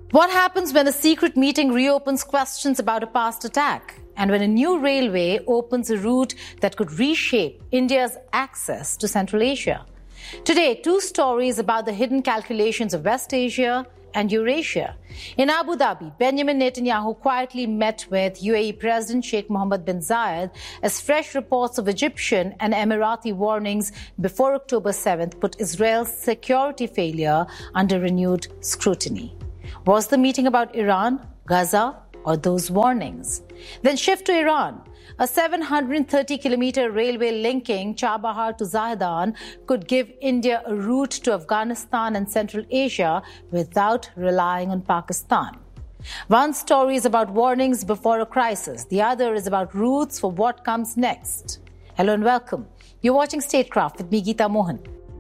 What happens when a secret meeting reopens questions about a past attack? And when a new railway opens a route that could reshape India's access to Central Asia? Today, two stories about the hidden calculations of West Asia and Eurasia. In Abu Dhabi, Benjamin Netanyahu quietly met with UAE President Sheikh Mohammed bin Zayed as fresh reports of Egyptian and Emirati warnings before October 7th put Israel's security failure under renewed scrutiny. Was the meeting about Iran, Gaza, or those warnings? Then shift to Iran. A 730-kilometer railway linking Chabahar to Zahedan could give India a route to Afghanistan and Central Asia without relying on Pakistan. One story is about warnings before a crisis. The other is about routes for what comes next. Hello and welcome. You're watching Statecraft with me, Geeta Mohan.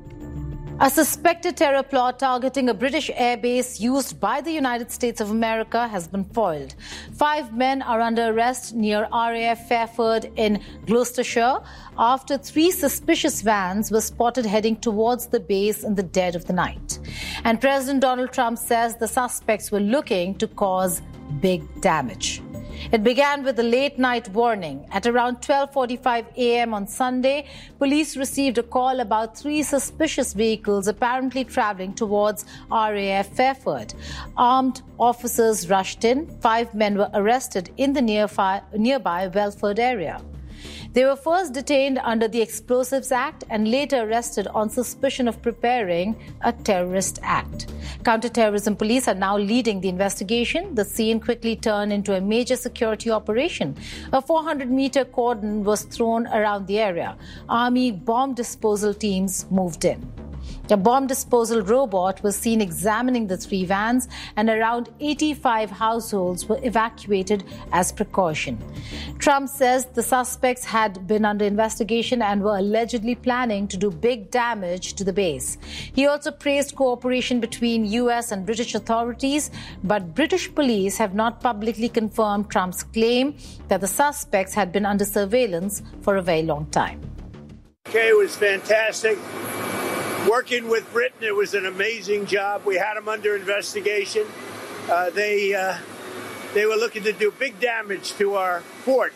A suspected terror plot targeting a British airbase used by the United States of America has been foiled. 5 men are under arrest near RAF Fairford in Gloucestershire after 3 suspicious vans were spotted heading towards the base in the dead of the night. And President Donald Trump says the suspects were looking to cause big damage. It began with a late-night warning. At around 12:45 a.m. on Sunday, police received a call about 3 suspicious vehicles apparently traveling towards RAF Fairford. Armed officers rushed in. 5 men were arrested in the nearby Welford area. They were first detained under the Explosives Act and later arrested on suspicion of preparing a terrorist act. Counter-terrorism police are now leading the investigation. The scene quickly turned into a major security operation. A 400-meter cordon was thrown around the area. Army bomb disposal teams moved in. A bomb disposal robot was seen examining the 3 vans, and around 85 households were evacuated as precaution. Trump says the suspects had been under investigation and were allegedly planning to do big damage to the base. He also praised cooperation between U.S. and British authorities, but British police have not publicly confirmed Trump's claim that the suspects had been under surveillance for a very long time. Okay, it was fantastic. Working with Britain, it was an amazing job. We had them under investigation. They were looking to do big damage to our port.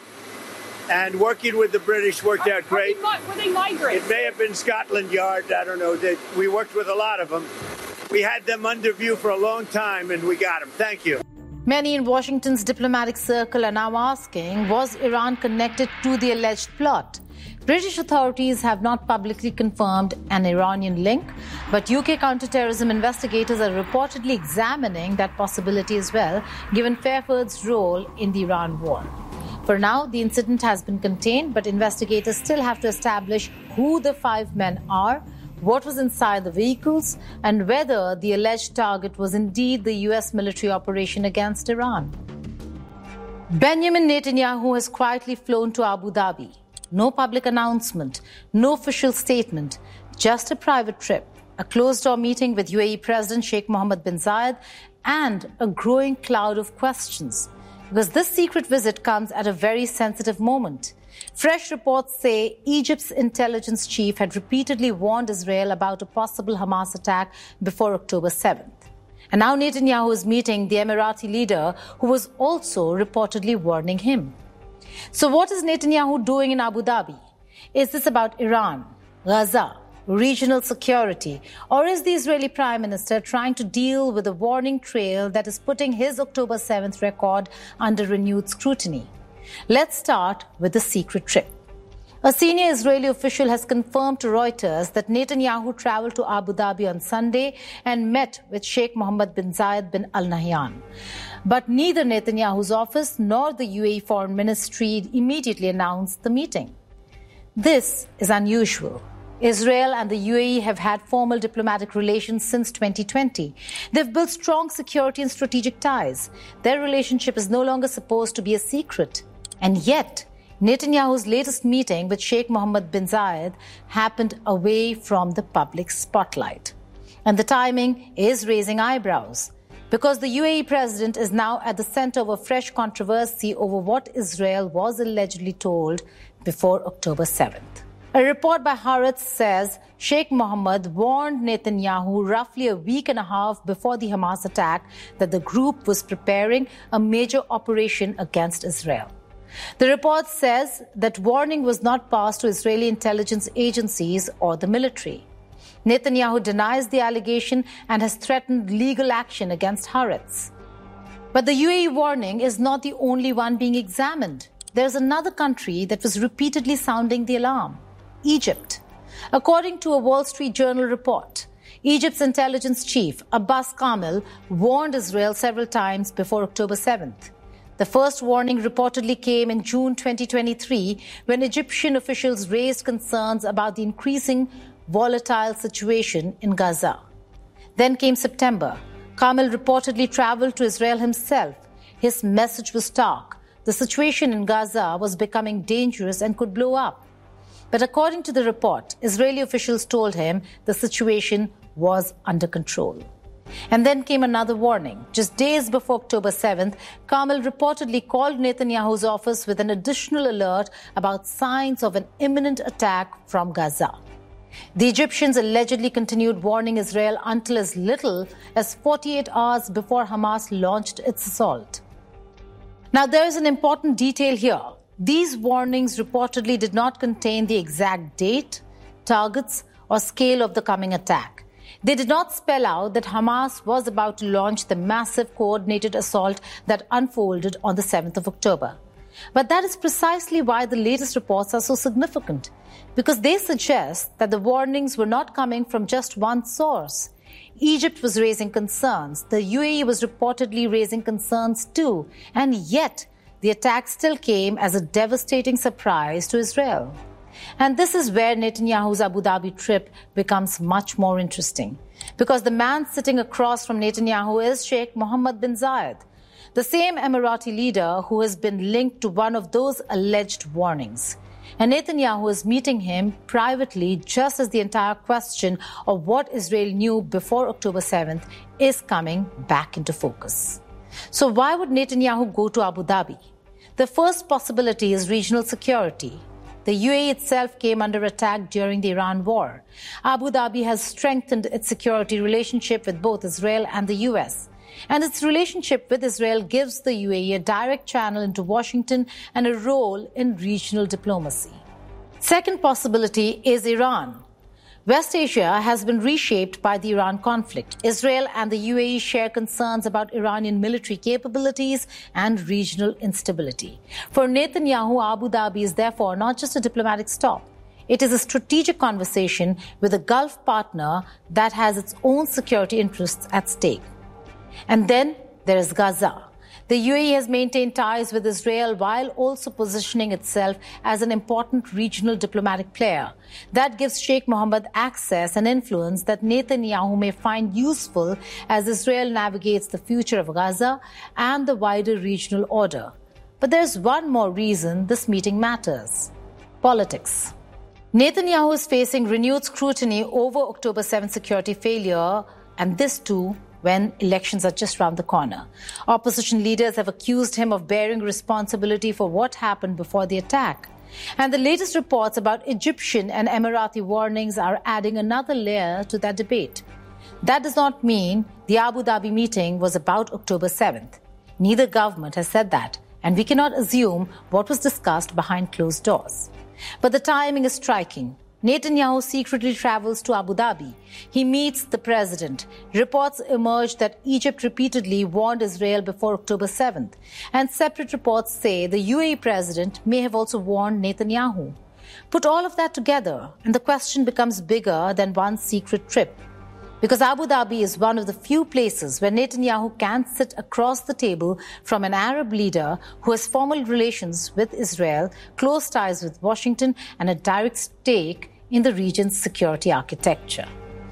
And working with the British worked out great. Were they migrants? It may have been Scotland Yard. I don't know. We worked with a lot of them. We had them under view for a long time, and we got them. Thank you. Many in Washington's diplomatic circle are now asking, was Iran connected to the alleged plot? British authorities have not publicly confirmed an Iranian link, but UK counterterrorism investigators are reportedly examining that possibility as well, given Fairford's role in the Iran war. For now, the incident has been contained, but investigators still have to establish who the 5 men are, what was inside the vehicles, and whether the alleged target was indeed the US military operation against Iran. Benjamin Netanyahu has quietly flown to Abu Dhabi. No public announcement, no official statement, just a private trip, a closed-door meeting with UAE President Sheikh Mohammed bin Zayed, and a growing cloud of questions. Because this secret visit comes at a very sensitive moment. Fresh reports say Egypt's intelligence chief had repeatedly warned Israel about a possible Hamas attack before October 7th. And now Netanyahu is meeting the Emirati leader, who was also reportedly warning him. So what is Netanyahu doing in Abu Dhabi? Is this about Iran, Gaza, regional security, or is the Israeli Prime Minister trying to deal with a warning trail that is putting his October 7th record under renewed scrutiny? Let's start with the secret trip. A senior Israeli official has confirmed to Reuters that Netanyahu traveled to Abu Dhabi on Sunday and met with Sheikh Mohammed bin Zayed bin Al Nahyan. But neither Netanyahu's office nor the UAE Foreign Ministry immediately announced the meeting. This is unusual. Israel and the UAE have had formal diplomatic relations since 2020. They've built strong security and strategic ties. Their relationship is no longer supposed to be a secret. And yet, Netanyahu's latest meeting with Sheikh Mohammed bin Zayed happened away from the public spotlight. And the timing is raising eyebrows, because the UAE president is now at the center of a fresh controversy over what Israel was allegedly told before October 7th. A report by Haaretz says Sheikh Mohammed warned Netanyahu roughly a week and a half before the Hamas attack that the group was preparing a major operation against Israel. The report says that warning was not passed to Israeli intelligence agencies or the military. Netanyahu denies the allegation and has threatened legal action against Haaretz. But the UAE warning is not the only one being examined. There's another country that was repeatedly sounding the alarm: Egypt. According to a Wall Street Journal report, Egypt's intelligence chief, Abbas Kamel, warned Israel several times before October 7th. The first warning reportedly came in June 2023 when Egyptian officials raised concerns about the increasing volatile situation in Gaza. Then came September. Kamel reportedly traveled to Israel himself. His message was stark. The situation in Gaza was becoming dangerous and could blow up. But according to the report, Israeli officials told him the situation was under control. And then came another warning. Just days before October 7th, Kamel reportedly called Netanyahu's office with an additional alert about signs of an imminent attack from Gaza. The Egyptians allegedly continued warning Israel until as little as 48 hours before Hamas launched its assault. Now, there is an important detail here. These warnings reportedly did not contain the exact date, targets, or scale of the coming attack. They did not spell out that Hamas was about to launch the massive coordinated assault that unfolded on the 7th of October. But that is precisely why the latest reports are so significant, because they suggest that the warnings were not coming from just one source. Egypt was raising concerns. The UAE was reportedly raising concerns too. And yet, the attack still came as a devastating surprise to Israel. And this is where Netanyahu's Abu Dhabi trip becomes much more interesting, because the man sitting across from Netanyahu is Sheikh Mohammed bin Zayed, the same Emirati leader who has been linked to one of those alleged warnings. And Netanyahu is meeting him privately just as the entire question of what Israel knew before October 7th is coming back into focus. So why would Netanyahu go to Abu Dhabi? The first possibility is regional security. The UAE itself came under attack during the Iran war. Abu Dhabi has strengthened its security relationship with both Israel and the US. And its relationship with Israel gives the UAE a direct channel into Washington and a role in regional diplomacy. Second possibility is Iran. West Asia has been reshaped by the Iran conflict. Israel and the UAE share concerns about Iranian military capabilities and regional instability. For Netanyahu, Abu Dhabi is therefore not just a diplomatic stop. It is a strategic conversation with a Gulf partner that has its own security interests at stake. And then there is Gaza. The UAE has maintained ties with Israel while also positioning itself as an important regional diplomatic player. That gives Sheikh Mohammed access and influence that Netanyahu may find useful as Israel navigates the future of Gaza and the wider regional order. But there's one more reason this meeting matters: politics. Netanyahu is facing renewed scrutiny over October 7th security failure, and this too when elections are just round the corner. Opposition leaders have accused him of bearing responsibility for what happened before the attack. And the latest reports about Egyptian and Emirati warnings are adding another layer to that debate. That does not mean the Abu Dhabi meeting was about October 7th. Neither government has said that, and we cannot assume what was discussed behind closed doors. But the timing is striking. Netanyahu secretly travels to Abu Dhabi. He meets the president. Reports emerged that Egypt repeatedly warned Israel before October 7th. And separate reports say the UAE president may have also warned Netanyahu. Put all of that together, and the question becomes bigger than one secret trip. Because Abu Dhabi is one of the few places where Netanyahu can sit across the table from an Arab leader who has formal relations with Israel, close ties with Washington, and a direct stake in the region's security architecture.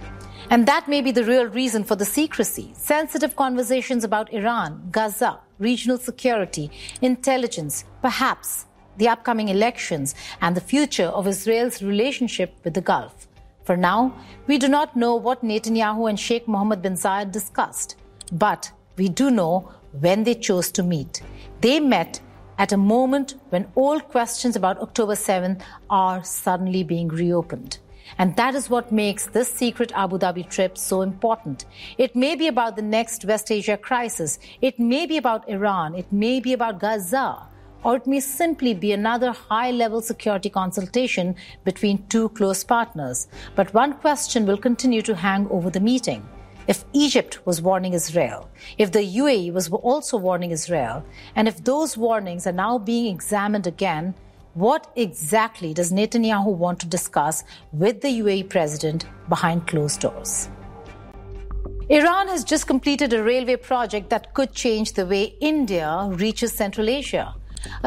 And that may be the real reason for the secrecy. Sensitive conversations about Iran, Gaza, regional security, intelligence, perhaps the upcoming elections, and the future of Israel's relationship with the Gulf. For now, we do not know what Netanyahu and Sheikh Mohammed bin Zayed discussed, but we do know when they chose to meet. They met at a moment when old questions about October 7th are suddenly being reopened. And that is what makes this secret Abu Dhabi trip so important. It may be about the next West Asia crisis. It may be about Iran. It may be about Gaza. Or it may simply be another high-level security consultation between two close partners. But one question will continue to hang over the meeting. If Egypt was warning Israel, if the UAE was also warning Israel, and if those warnings are now being examined again, what exactly does Netanyahu want to discuss with the UAE president behind closed doors? Iran has just completed a railway project that could change the way India reaches Central Asia. A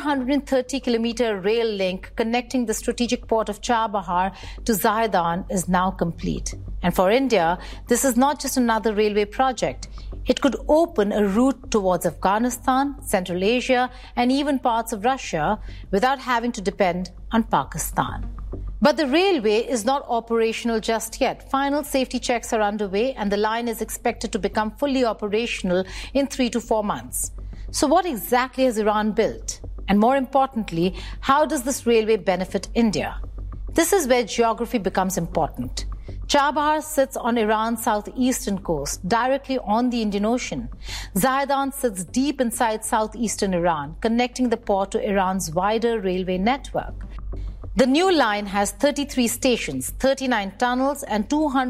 730-kilometer rail link connecting the strategic port of Chabahar to Zahedan is now complete. And for India, this is not just another railway project. It could open a route towards Afghanistan, Central Asia, and even parts of Russia without having to depend on Pakistan. But the railway is not operational just yet. Final safety checks are underway, and the line is expected to become fully operational in 3 to 4 months. So what exactly has Iran built? And more importantly, how does this railway benefit India? This is where geography becomes important. Chabahar sits on Iran's southeastern coast, directly on the Indian Ocean. Zahedan sits deep inside southeastern Iran, connecting the port to Iran's wider railway network. The new line has 33 stations, 39 tunnels, and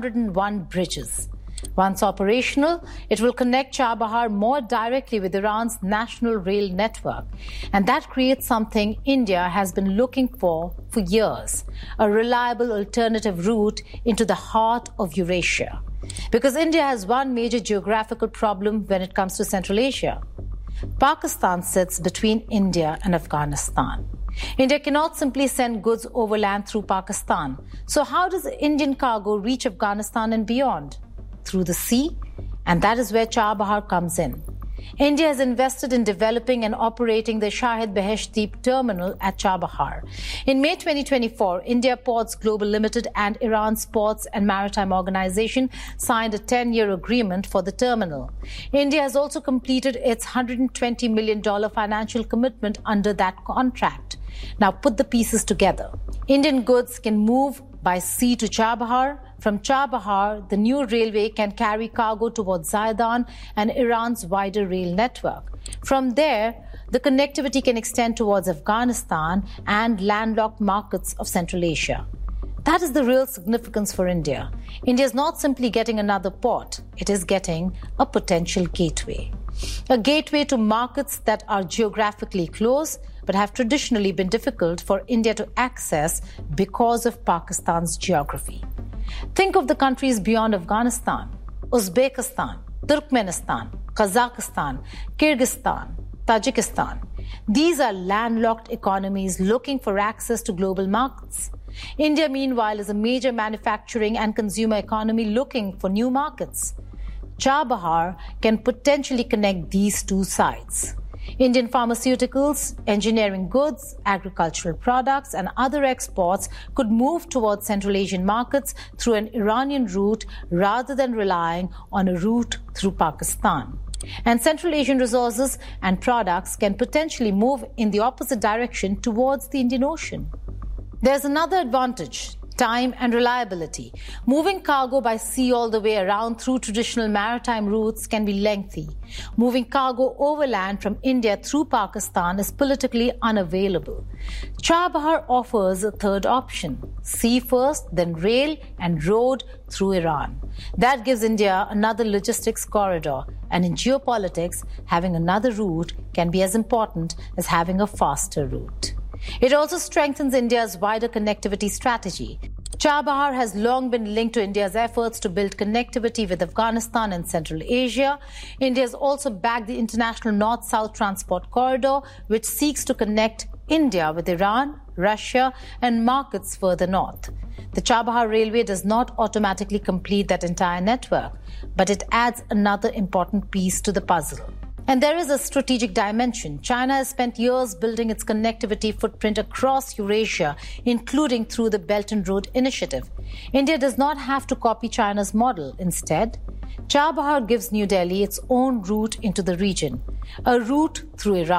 201 bridges. Once operational, it will connect Chabahar more directly with Iran's national rail network. And that creates something India has been looking for years, a reliable alternative route into the heart of Eurasia. Because India has one major geographical problem when it comes to Central Asia. Pakistan sits between India and Afghanistan. India cannot simply send goods overland through Pakistan. So how does Indian cargo reach Afghanistan and beyond? Through the sea, and that is where Chabahar comes in. India has invested in developing and operating the Shahid Beheshti terminal at Chabahar. In May 2024, India Ports Global Limited and Iran's Ports and Maritime Organization signed a 10-year agreement for the terminal. India has also completed its $120 million financial commitment under that contract. Now put the pieces together. Indian goods can move by sea to Chabahar. From Chabahar, the new railway can carry cargo towards Zahedan and Iran's wider rail network. From there, the connectivity can extend towards Afghanistan and landlocked markets of Central Asia. That is the real significance for India. India is not simply getting another port, it is getting a potential gateway. A gateway to markets that are geographically close but have traditionally been difficult for India to access because of Pakistan's geography. Think of the countries beyond Afghanistan: Uzbekistan, Turkmenistan, Kazakhstan, Kyrgyzstan, Tajikistan. These are landlocked economies looking for access to global markets. India, meanwhile, is a major manufacturing and consumer economy looking for new markets. Chabahar can potentially connect these two sides. Indian pharmaceuticals, engineering goods, agricultural products, and other exports could move towards Central Asian markets through an Iranian route rather than relying on a route through Pakistan. And Central Asian resources and products can potentially move in the opposite direction towards the Indian Ocean. There's another advantage: time and reliability. Moving cargo by sea all the way around through traditional maritime routes can be lengthy. Moving cargo overland from India through Pakistan is politically unavailable. Chabahar offers a third option: sea first, then rail and road through Iran. That gives India another logistics corridor, and in geopolitics, having another route can be as important as having a faster route. It also strengthens India's wider connectivity strategy. Chabahar has long been linked to India's efforts to build connectivity with Afghanistan and Central Asia. India has also backed the International North-South Transport Corridor, which seeks to connect India with Iran, Russia, and markets further north. The Chabahar Railway does not automatically complete that entire network, but it adds another important piece to the puzzle. And there is a strategic dimension. China has spent years building its connectivity footprint across Eurasia, including through the Belt and Road Initiative. India does not have to copy China's model. Instead, Chabahar gives New Delhi its own route into the region, a route through Iran,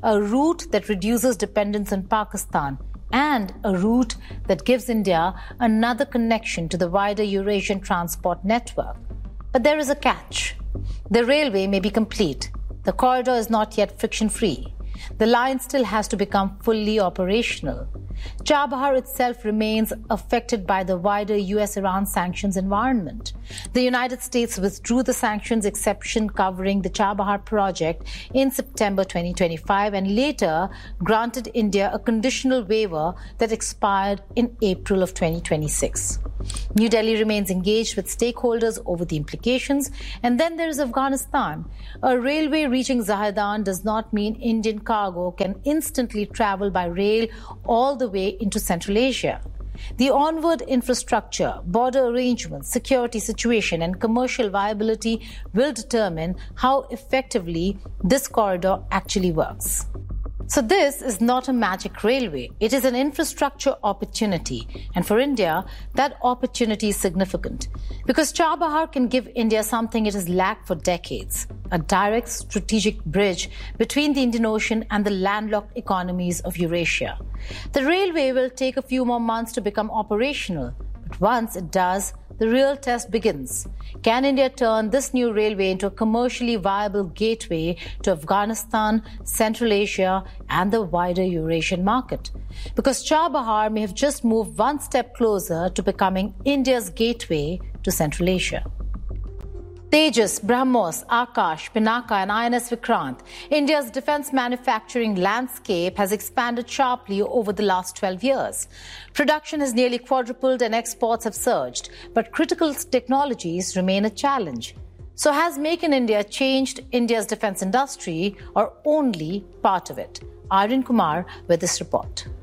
a route that reduces dependence on Pakistan, and a route that gives India another connection to the wider Eurasian transport network. But there is a catch. The railway may be complete. The corridor is not yet friction-free. The line still has to become fully operational. Chabahar itself remains affected by the wider US-Iran sanctions environment. The United States withdrew the sanctions exception covering the Chabahar project in September 2025 and later granted India a conditional waiver that expired in April of 2026. New Delhi remains engaged with stakeholders over the implications. And then there is Afghanistan. A railway reaching Zahedan does not mean Indian cargo can instantly travel by rail all the way into Central Asia. The onward infrastructure, border arrangements, security situation, and commercial viability will determine how effectively this corridor actually works. So this is not a magic railway. It is an infrastructure opportunity. And for India, that opportunity is significant because Chabahar can give India something it has lacked for decades, a direct strategic bridge between the Indian Ocean and the landlocked economies of Eurasia. The railway will take a few more months to become operational, but once it does, the real test begins. Can India turn this new railway into a commercially viable gateway to Afghanistan, Central Asia, and the wider Eurasian market? Because Chabahar may have just moved one step closer to becoming India's gateway to Central Asia. Tejas, BrahMos, Akash, Pinaka and INS Vikrant. India's defence manufacturing landscape has expanded sharply over the last 12 years. Production has nearly quadrupled and exports have surged, but critical technologies remain a challenge. So has Make in India changed India's defence industry or only part of it? Aryan Kumar with this report.